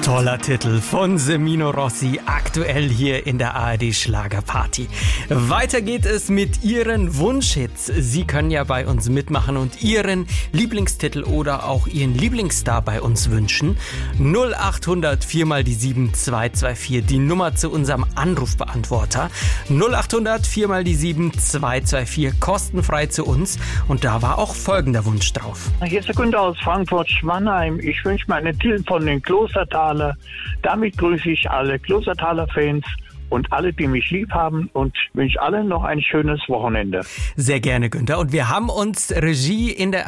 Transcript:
Toller Titel von Semino Rossi, aktuell hier in der ARD Schlagerparty. Weiter geht es mit Ihren Wunschhits. Sie können ja bei uns mitmachen und Ihren Lieblingstitel oder auch Ihren Lieblingsstar bei uns wünschen. 0800 4 mal die 7 224, die Nummer zu unserem Anrufbeantworter. 0800 4 mal die 7 224, kostenfrei zu uns. Und da war auch folgender Wunsch drauf. Hier ist der Günther aus Frankfurt-Schmannheim. Ich wünsche mir einen Titel von den Klostertaler. Damit grüße ich alle Klostertaler-Fans und alle, die mich lieb haben, und wünsche allen noch ein schönes Wochenende. Sehr gerne, Günther. Und wir haben uns Regie in der